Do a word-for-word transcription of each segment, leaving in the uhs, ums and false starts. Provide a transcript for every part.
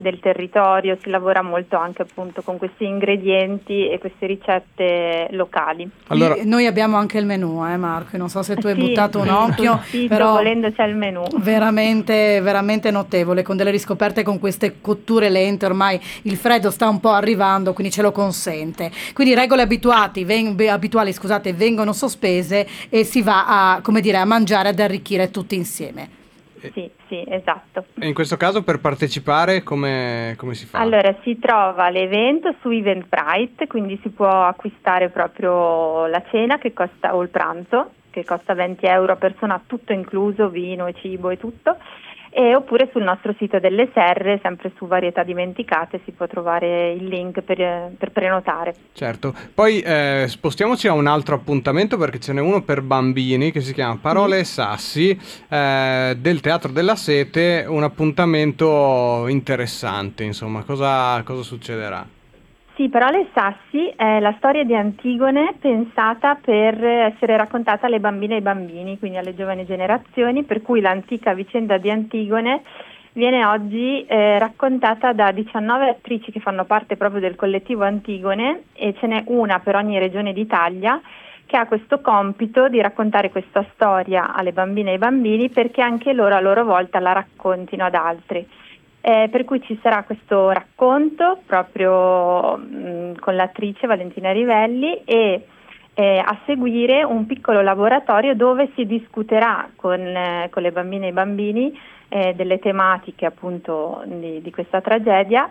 del territorio, si lavora molto anche appunto con questi ingredienti e queste ricette locali. Allora, Qui noi abbiamo anche il menù, eh Marco, non so se tu hai Sì, buttato un sì, occhio, sul sito, però volendo, c'è il menù. veramente, veramente notevole, con delle riscoperte, con queste cotture lente. Ormai il freddo sta un po' arrivando, quindi ce lo consente. Quindi regole abituati, ven- be- abituali, scusate, vengono sospese e si va a, come dire, a mangiare, ad arricchire tutti insieme. Sì, sì, esatto. e in questo caso per partecipare come, come si fa? Allora, si trova l'evento su Eventbrite, quindi si può acquistare proprio la cena che costa, o il pranzo, che costa venti euro a persona, tutto incluso, vino e cibo e tutto, e oppure sul nostro sito delle Serre, sempre su Varietà Dimenticate, si può trovare il link per, per prenotare. Certo, poi eh, spostiamoci a un altro appuntamento perché ce n'è uno per bambini che si chiama Parole e Sassi eh, del Teatro della Sete, un appuntamento interessante, insomma, cosa, cosa succederà? Sì, Parole e Sassi è la storia di Antigone pensata per essere raccontata alle bambine e ai bambini, quindi alle giovani generazioni, per cui l'antica vicenda di Antigone viene oggi eh, raccontata da diciannove attrici che fanno parte proprio del collettivo Antigone, e ce n'è una per ogni regione d'Italia che ha questo compito di raccontare questa storia alle bambine e ai bambini, perché anche loro a loro volta la raccontino ad altri. Eh, per cui ci sarà questo racconto proprio mh, con l'attrice Valentina Rivelli e eh, a seguire un piccolo laboratorio dove si discuterà con, eh, con le bambine e i bambini eh, delle tematiche appunto di, di questa tragedia,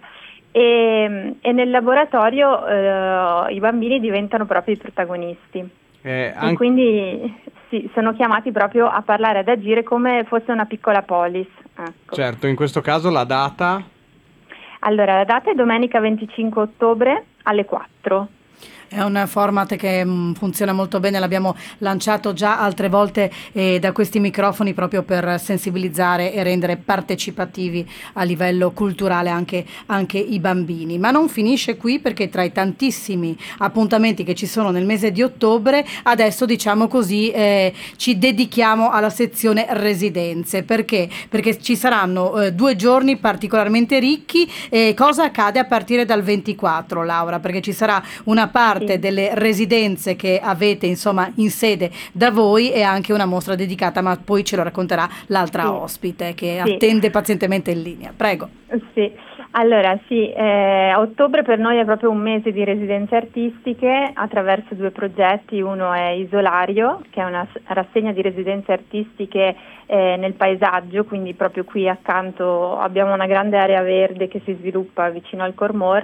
e, e nel laboratorio eh, i bambini diventano proprio i protagonisti. Eh, E anche... quindi sì, sono chiamati proprio a parlare, ad agire come fosse una piccola polis. Ecco. Certo, in questo caso la data? Allora, la data è domenica venticinque ottobre alle quattro. È un format che mh, funziona molto bene, l'abbiamo lanciato già altre volte eh, da questi microfoni, proprio per sensibilizzare e rendere partecipativi a livello culturale anche, anche i bambini. Ma non finisce qui, perché tra i tantissimi appuntamenti che ci sono nel mese di ottobre, adesso diciamo così eh, ci dedichiamo alla sezione residenze. Perché? Perché ci saranno eh, due giorni particolarmente ricchi. E cosa accade a partire dal ventiquattro, Laura? Perché ci sarà una parte delle residenze che avete insomma in sede da voi e anche una mostra dedicata, ma poi ce lo racconterà l'altra Sì. ospite che Sì. attende pazientemente in linea. Prego. Sì, allora sì, eh, ottobre per noi è proprio un mese di residenze artistiche attraverso due progetti. Uno è Isolario, che è una s- rassegna di residenze artistiche eh, nel paesaggio, quindi proprio qui accanto abbiamo una grande area verde che si sviluppa vicino al Cormor.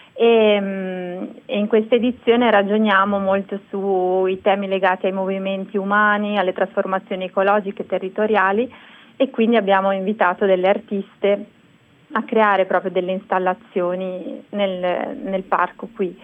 E, mm, e in questa edizione ragioniamo molto sui temi legati ai movimenti umani, alle trasformazioni ecologiche e territoriali, e quindi abbiamo invitato delle artiste a creare proprio delle installazioni nel, nel parco qui.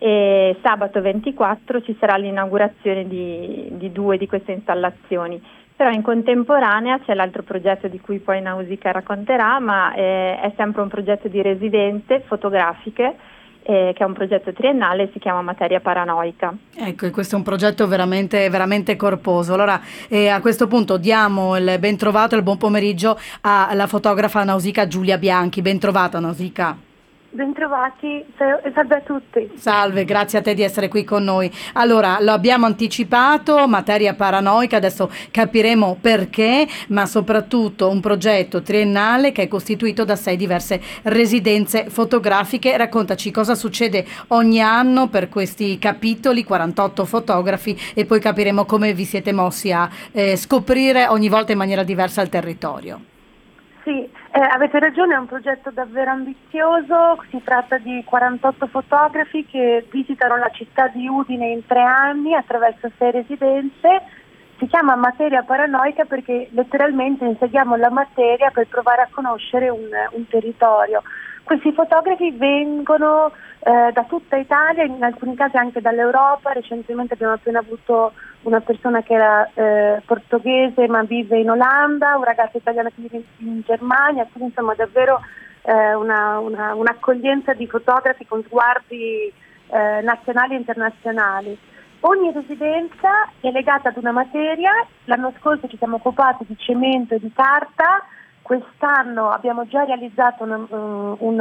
E sabato ventiquattro ci sarà l'inaugurazione di, di due di queste installazioni. Però in contemporanea c'è l'altro progetto di cui poi Nausicaa racconterà, ma eh, è sempre un progetto di residenze fotografiche, eh, che è un progetto triennale, si chiama Materia Paranoica. Ecco, e questo è un progetto veramente, veramente corposo. Allora, eh, a questo punto diamo il ben trovato e il buon pomeriggio alla fotografa Nausicaa Giulia Bianchi. Ben trovata, Nausicaa. Bentrovati, salve a tutti. Salve, grazie a te di essere qui con noi. Allora, lo abbiamo anticipato, Materia Paranoica, adesso capiremo perché, ma soprattutto un progetto triennale che è costituito da sei diverse residenze fotografiche. Raccontaci cosa succede ogni anno per questi capitoli, quarantotto fotografi, e poi capiremo come vi siete mossi a eh, scoprire ogni volta in maniera diversa il territorio. Sì, eh, avete ragione, è un progetto davvero ambizioso. Si tratta di quarantotto fotografi che visitano la città di Udine in tre anni attraverso sei residenze. Si chiama Materia Paranoica perché letteralmente inseguiamo la materia per provare a conoscere un, un territorio. Questi fotografi vengono eh, da tutta Italia, in alcuni casi anche dall'Europa. Recentemente abbiamo appena avuto una persona che era eh, portoghese ma vive in Olanda, un ragazzo italiano che vive in, in Germania, quindi insomma davvero eh, una, una, un'accoglienza di fotografi con sguardi eh, nazionali e internazionali. Ogni residenza è legata ad una materia. L'anno scorso ci siamo occupati di cemento e di carta. Quest'anno abbiamo già realizzato una, un